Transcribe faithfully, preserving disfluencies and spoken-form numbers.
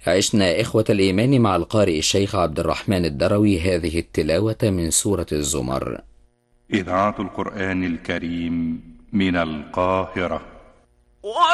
عشنا إخوة الإيمان مع القارئ الشيخ عبد الرحمن الدروي هذه التلاوة من سورة الزمر. إذاعة القرآن الكريم من القاهرة.